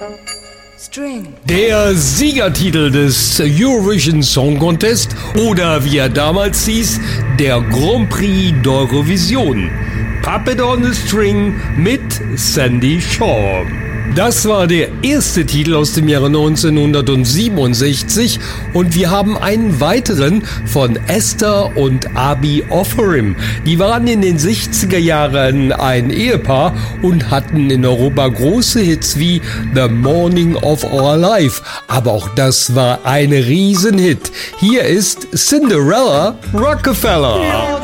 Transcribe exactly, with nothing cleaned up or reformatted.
String. Der Siegertitel des Eurovision Song Contest oder wie er damals hieß, der Grand Prix d'Eurovision. Puppet on the String mit Sandie Shaw. Das war der erste Titel aus dem Jahre neunzehnhundertsiebenundsechzig und wir haben einen weiteren von Esther und Abi Ofarim. Die waren in den sechziger Jahren ein Ehepaar und hatten in Europa große Hits wie The Morning of Our Life. Aber auch das war ein Riesenhit. Hier ist Cinderella Rockefeller.